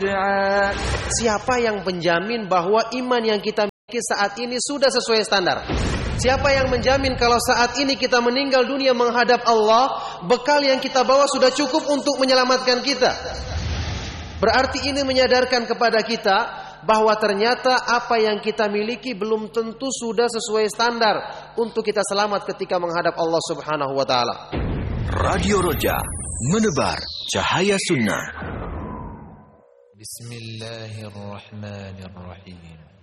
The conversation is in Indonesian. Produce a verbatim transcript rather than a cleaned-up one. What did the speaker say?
Siapa yang menjamin bahwa iman yang kita miliki saat ini sudah sesuai standar? Siapa yang menjamin kalau saat ini kita meninggal dunia menghadap Allah, bekal yang kita bawa sudah cukup untuk menyelamatkan kita? Berarti ini menyadarkan kepada kita bahwa ternyata apa yang kita miliki belum tentu sudah sesuai standar untuk kita selamat ketika menghadap Allah Subhanahu wa taala. Radio Roja, menebar cahaya sunnah. Bismillahirrahmanirrahim.